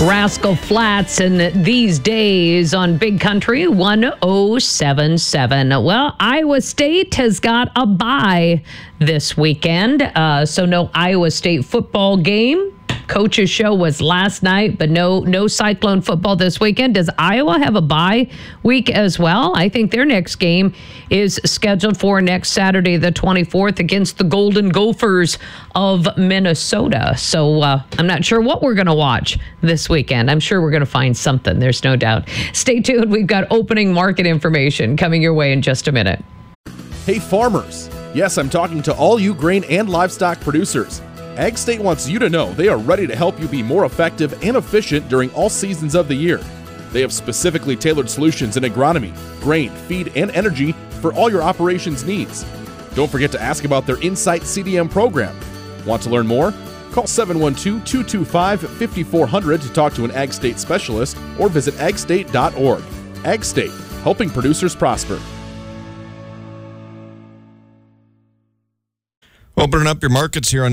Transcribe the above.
Rascal Flats and These Days on Big Country 1077. Well, Iowa State has got a bye this weekend, so no Iowa State football game. Coach's show was last night, but no Cyclone football this weekend. Does Iowa have a bye week as well? I think their next game is scheduled for next Saturday, the 24th, against the Golden Gophers of Minnesota. So I'm not sure what we're going to watch this weekend. I'm sure we're going to find something. There's no doubt. Stay tuned. We've got opening market information coming your way in just a minute. Hey, farmers. Yes, I'm talking to all you grain and livestock producers. Ag State wants you to know they are ready to help you be more effective and efficient during all seasons of the year. They have specifically tailored solutions in agronomy, grain, feed, and energy for all your operations needs. Don't forget to ask about their Insight CDM program. Want to learn more? Call 712-225-5400 to talk to an Ag State specialist or visit agstate.org. Ag State, helping producers prosper. Opening up your markets here on